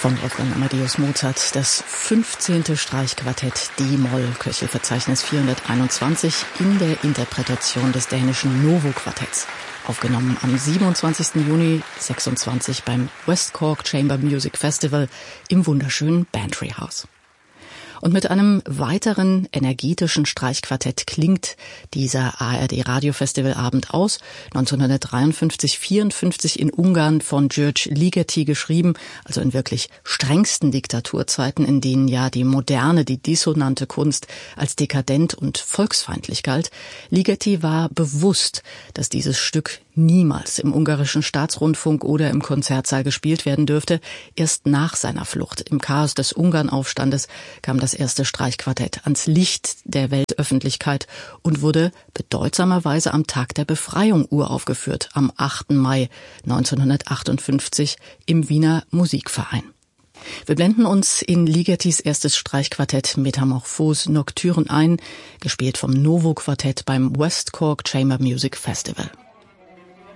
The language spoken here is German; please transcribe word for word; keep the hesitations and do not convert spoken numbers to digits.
Von Wolfgang Amadeus Mozart, das fünfzehnte Streichquartett D-Moll, Köchelverzeichnis vierhunderteinundzwanzig, in der Interpretation des dänischen Novo-Quartetts. Aufgenommen am siebenundzwanzigsten Juni sechsundzwanzig beim West Cork Chamber Music Festival im wunderschönen Bantry House. Und mit einem weiteren energetischen Streichquartett klingt dieser A R D-Radiofestivalabend aus. neunzehnhundertdreiundfünfzig vierundfünfzig in Ungarn von György Ligeti geschrieben, also in wirklich strengsten Diktaturzeiten, in denen ja die moderne, die dissonante Kunst als dekadent und volksfeindlich galt. Ligeti war bewusst, dass dieses Stück niemals im ungarischen Staatsrundfunk oder im Konzertsaal gespielt werden dürfte. Erst nach seiner Flucht im Chaos des Ungarnaufstandes kam das erste Streichquartett ans Licht der Weltöffentlichkeit und wurde bedeutsamerweise am Tag der Befreiung uraufgeführt, am achten Mai neunzehnhundertachtundfünfzig im Wiener Musikverein. Wir blenden uns in Ligetis erstes Streichquartett Metamorphose Nocturne ein, gespielt vom Novo-Quartett beim West Cork Chamber Music Festival.